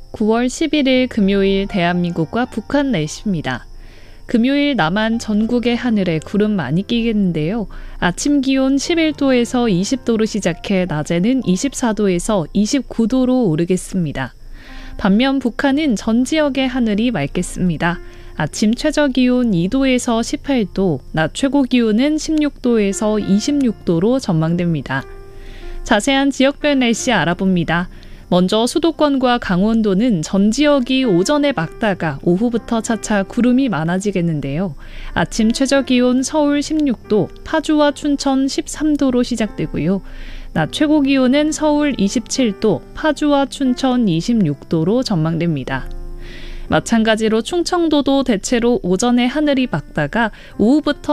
9월 11일 금요일 대한민국과 북한 날씨입니다. 금요일 남한 전국의 하늘에 구름 많이 끼겠는데요. 아침 기온 11도에서 20도로 시작해 낮에는 24도에서 29도로 오르겠습니다. 반면 북한은 전 지역의 하늘이 맑겠습니다. 아침 최저 기온 2도에서 18도, 낮 최고 기온은 16도에서 26도로 전망됩니다. 자세한 지역별 날씨 알아봅니다. 먼저 수도권과 강원도는 전 지역이 오전에 맑다가 오후부터 차차 구름이 많아지겠는데요. 아침 최저 기온 서울 16도, 파주와 춘천 13도로 시작되고요. 낮 최고 기온은 서울 27도, 파주와 춘천 26도로 전망됩니다. 마찬가지로 충청도도 대체로 오전에 하늘이 맑다가 오후부터